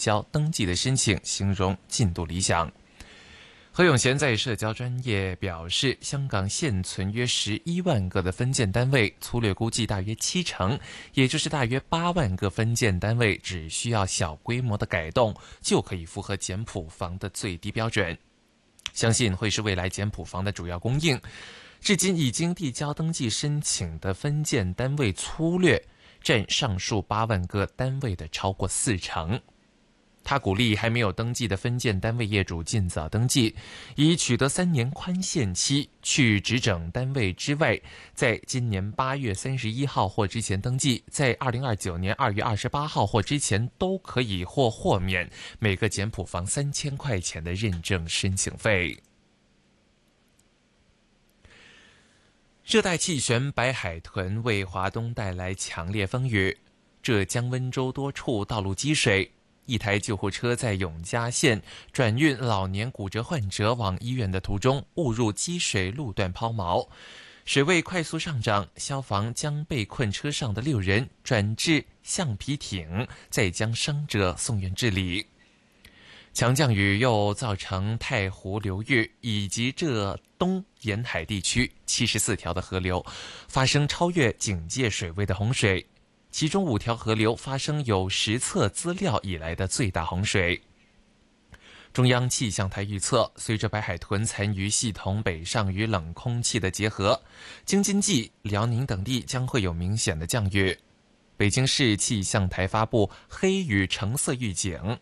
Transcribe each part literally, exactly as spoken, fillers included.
交登记的申请，形容进度理想。何永贤在社交专业表示，香港现存约十一万个的分建单位，粗略估计大约七成，也就是大约八万个分建单位，只需要小规模的改动，就可以符合简谱房的最低标准。相信会是未来简谱房的主要供应。至今已经递交登记申请的分建单位粗略占上述八万个单位的超过四成。他鼓励还没有登记的分建单位业主尽早登记，以取得三年宽限期。去执整单位之外，在今年八月三十一号或之前登记，在二零二九年二月二十八号或之前都可以或豁免每个简谱房三千块钱的认证申请费。热带气旋白海豚为华东带来强烈风雨，浙江温州多处道路积水。一台救护车在永嘉县转运老年骨折患者往医院的途中，误入积水路段抛锚，水位快速上涨，消防将被困车上的六人转至橡皮艇，再将伤者送院治理。强降雨又造成太湖流域以及浙东沿海地区七十四条的河流发生超越警戒水位的洪水，其中五条河流发生有实测资料以来的最大洪水。中央气象台预测，随着白海豚残余系统北上与冷空气的结合，京津冀、辽宁等地将会有明显的降雨。北京市气象台发布黑雨橙色预警，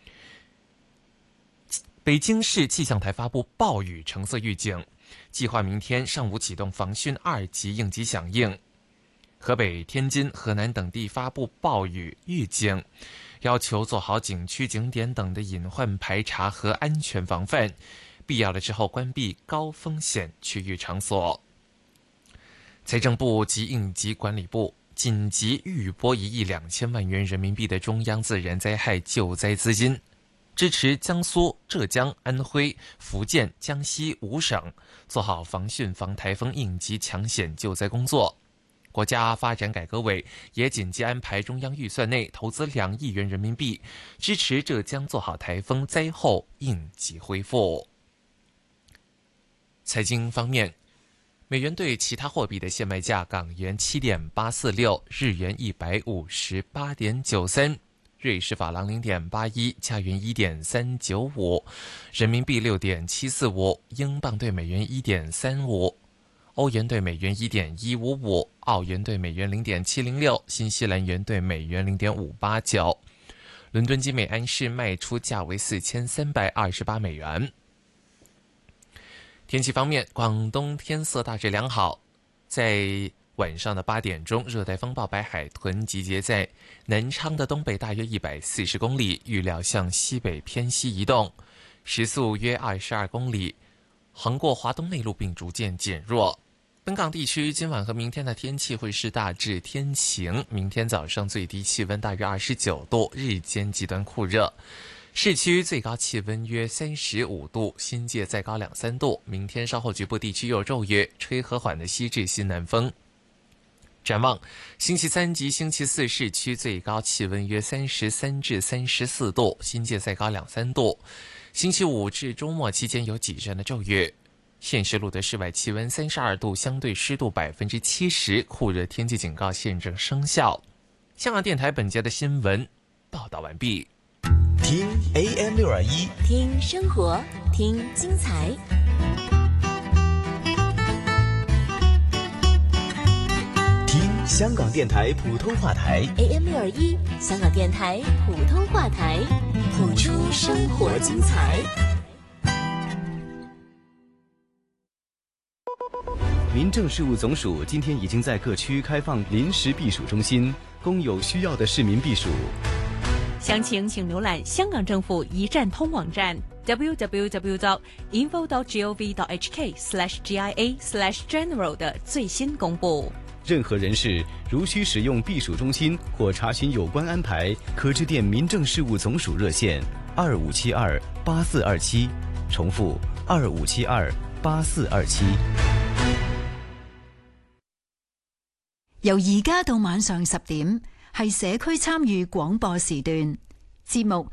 北京市气象台发布暴雨橙色预警，计划明天上午启动防汛二级应急响应。河北、天津、河南等地发布暴雨预警，要求做好景区、景点等的隐患排查和安全防范，必要的时候关闭高风险区域场所。财政部及应急管理部紧急预拨一亿两千万元人民币的中央自然灾害救灾资金，支持江苏、浙江、安徽、福建、江西五省做好防汛防台风应急抢险救灾工作。国家发展改革委也紧急安排中央预算内投资两亿元人民币，支持浙江做好台风灾后应急恢复。财经方面，美元对其他货币的现卖价：港元七点八四六，日元一百五十八点九三，瑞士法郎零点八一，加元一点三九五，人民币六点七四五，英镑对美元一点三五。欧元对美元一点一五五，澳元对美元零点七零六，新西兰元对美元零点五八九。伦敦金每安士卖出价为四千三百二十八美元。天气方面，广东天色大致良好，在晚上的八点钟，热带风暴白海豚集结在南昌的东北大约一百四十公里，预料向西北偏西移动，时速约二十二公里，横过华东内陆并逐渐减弱。本港地区今晚和明天的天气会是大致天晴，明天早上最低气温大约二十九度，日间极端酷热，市区最高气温约三十五度，新界再高两三度。明天稍后局部地区有骤雨，吹和缓的西至西南风。展望星期三及星期四，市区最高气温约三十三至三十四度，新界再高两三度。星期五至周末期间有几阵的骤雨。现时录得室外气温三十二度，相对湿度百分之七十，酷热天气警告现正生效。香港电台本节的新闻报道完毕。 听 A M 六二一， 听生活，听精彩。 听香港电台普通话台 A M 六二一，香港电台普通话台，谱出生活精彩。 民政事务总署今天已经在各区开放临时避暑中心，供有需要的市民避暑。 详情请浏览香港政府一站通网站 double-u double-u double-u dot info dot gov dot h k slash g i a slash general 的最新公布。 任何人士如需使用避暑中心或查询有关安排，可致电民政事务总署热线二五七二八四二七，重复二五七二八四二七。 由而家到晚上十點，係社區參與廣播時段。節目